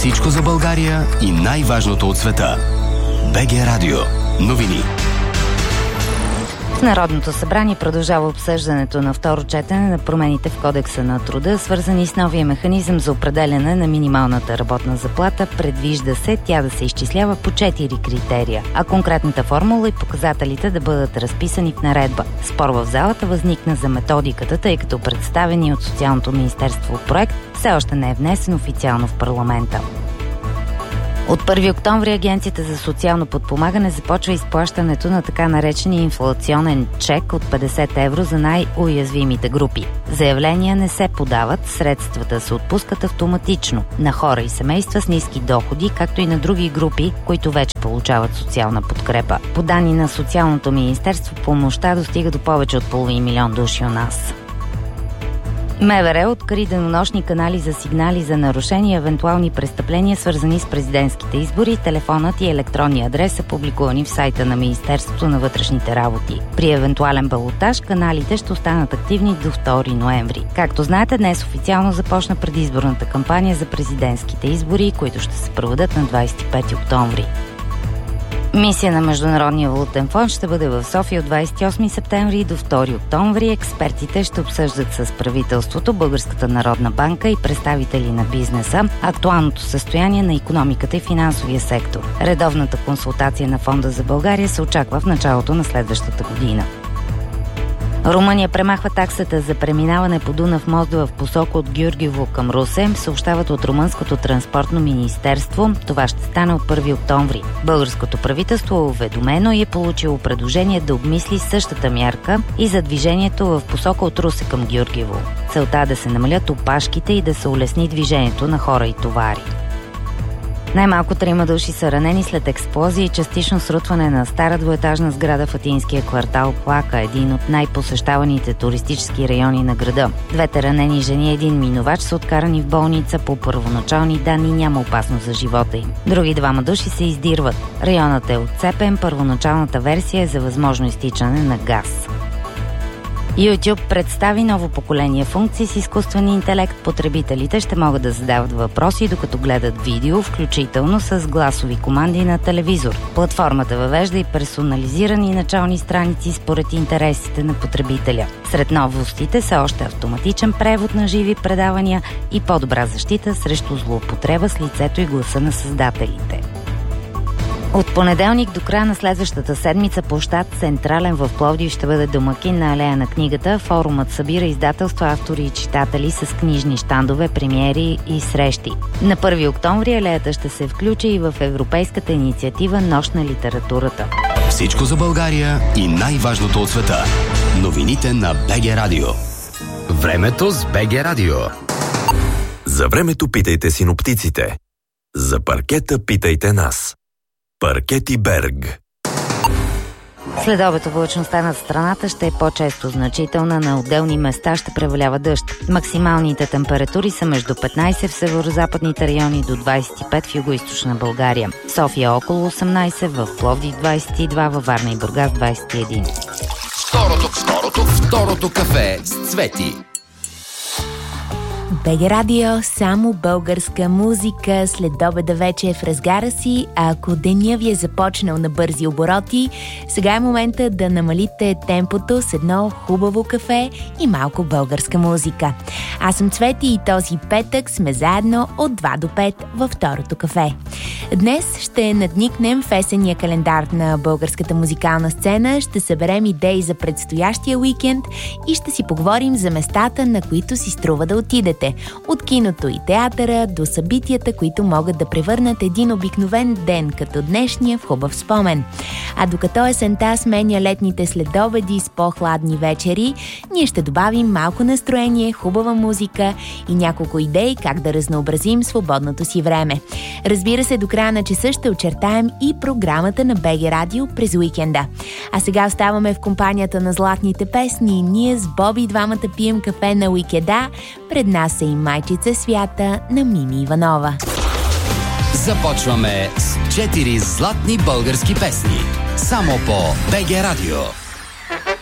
Всичко за България и най-важното от света. БГ Радио. Новини. В Народното събрание продължава обсъждането на второ четене на промените в Кодекса на труда, свързани с новия механизъм за определяне на минималната работна заплата. Предвижда се тя да се изчислява по 4 критерия, а конкретната формула и показателите да бъдат разписани в наредба. Спор в залата възникна за методиката, тъй като представени от Социалното министерство проект все още не е внесен официално в парламента. От 1 октомври Агенцията за социално подпомагане започва изплащането на така наречения инфлационен чек от 50 евро за най-уязвимите групи. Заявления не се подават, средствата се отпускат автоматично на хора и семейства с ниски доходи, както и на други групи, които вече получават социална подкрепа. По данни на Социалното министерство, помощта достига до повече от половин милион души у нас. МВР откри денонощни канали за сигнали за нарушения и евентуални престъпления, свързани с президентските избори. Телефонът и електронния адрес са публикувани в сайта на Министерството на вътрешните работи. При евентуален балотаж каналите ще останат активни до 2 ноември. Както знаете, днес официално започна предизборната кампания за президентските избори, които ще се проведат на 25 октомври. Мисия на Международния валутен фонд ще бъде в София от 28 септември до 2 октомври. Експертите ще обсъждат с правителството, Българската народна банка и представители на бизнеса актуалното състояние на икономиката и финансовия сектор. Редовната консултация на Фонда за България се очаква в началото на следващата година. Румъния премахва таксата за преминаване по Дунав мост в посока от Гюргево към Русе, съобщават от Румънското транспортно министерство. Това ще стане от 1 октомври. Българското правителство е уведомено и е получило предложение да обмисли същата мярка и за движението в посока от Русе към Гюргево. Целта е да се намалят опашките и да се улесни движението на хора и товари. Най-малко 3 души са ранени след експлозия и частично срутване на стара двоетажна сграда в атинския квартал Плака, един от най-посещаваните туристически райони на града. 2 ранени жени и 1 минувач са откарани в болница. По първоначални данни няма опасност за живота им. Други 2 души се издирват. Районът е отцепен, първоначалната версия е за възможно изтичане на газ. YouTube представи ново поколение функции с изкуствен интелект. Потребителите ще могат да задават въпроси, докато гледат видео, включително с гласови команди на телевизор. Платформата въвежда и персонализирани начални страници според интересите на потребителя. Сред новостите са още автоматичен превод на живи предавания и по-добра защита срещу злоупотреба с лицето и гласа на създателите. От понеделник до края на следващата седмица площад Централен в Пловдив ще бъде домакин на Алея на книгата. Форумът събира издателства, автори и читатели с книжни щандове, премиери и срещи. На 1 октомври алеята ще се включи и в европейската инициатива Нощ на литературата. Всичко за България и най-важното от света. Новините на БГ Радио. Времето с БГ Радио. За времето питайте синоптиците. За паркета питайте нас. Паркети Берг. След обед облачността над страната ще е по-често значителна, на отделни места ще превалява дъжд. Максималните температури са между 15 в северозападните райони до 25 в югоизточна България. София около 18, в Пловдив 22, във Варна и Бургас 21. Второто кафе с Цвети. БГ Радио, само българска музика. След обеда вече е в разгара си, а ако деня ви е започнал на бързи обороти, сега е момента да намалите темпото с едно хубаво кафе и малко българска музика. Аз съм Цвети и този петък сме заедно от 2 до 5 във второто кафе. Днес ще надникнем в есенния календар на българската музикална сцена, ще съберем идеи за предстоящия уикенд и ще си поговорим за местата, на които си струва да отидете. От киното и театъра до събитията, които могат да превърнат един обикновен ден като днешния в хубав спомен. А докато есента сменя летните следобеди с по-хладни вечери, ние ще добавим малко настроение, хубава музика и няколко идеи как да разнообразим свободното си време. Разбира се, до края на часа ще очертаем и програмата на БГ Радио през уикенда. А сега оставаме в компанията на златните песни. Ние с Боби двамата пием кафе на уикеда. Пред нас е и майчица свята на Мими Иванова. Започваме с 4 златни български песни. Само по БГ Радио.